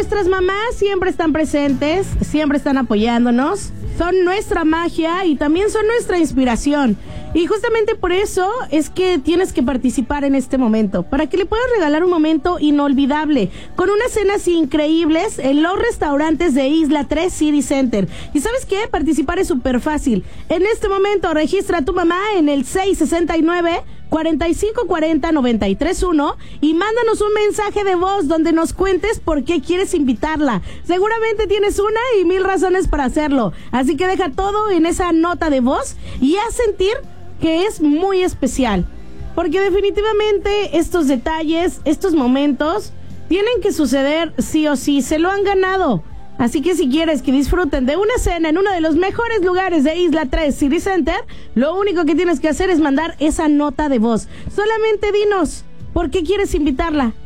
nuestras mamás siempre están presentes, siempre están apoyándonos, son nuestra magia y también son nuestra inspiración. Y justamente por eso es que tienes que participar en este momento, para que le puedas regalar un momento inolvidable, con unas cenas increíbles en los restaurantes de Isla 3 City Center. ¿Y sabes qué? Participar es súper fácil. En este momento registra a tu mamá en el 669-4540-931 y mándanos un mensaje de voz donde nos cuentes por qué quieres invitarla. Seguramente tienes una y 1000 razones para hacerlo. Así que deja todo en esa nota de voz y haz sentir que es muy especial. Porque definitivamente estos detalles, estos momentos, tienen que suceder sí o sí. Se lo han ganado. Así que si quieres que disfruten de una cena en uno de los mejores lugares de Isla 3 City Center, lo único que tienes que hacer es mandar esa nota de voz. Solamente dinos por qué quieres invitarla.